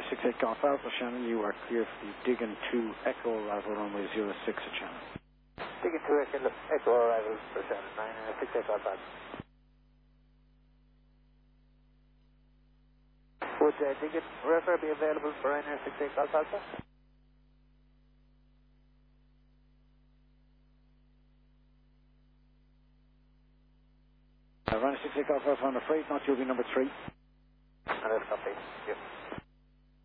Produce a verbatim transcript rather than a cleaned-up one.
Ryanair six eight Golf Alpha, Shannon, you are clear for the Diggin two Echo arrival runway zero six at Shannon. Diggin two Echo, Echo arrival for Shannon, Ryanair six eight Golf Alpha. Would uh, Diggin River be available for Ryanair six eight Golf Alpha? Uh, Ryanair six eight Golf Alpha, I'm afraid not, you'll be number three. And that's complete. Yep.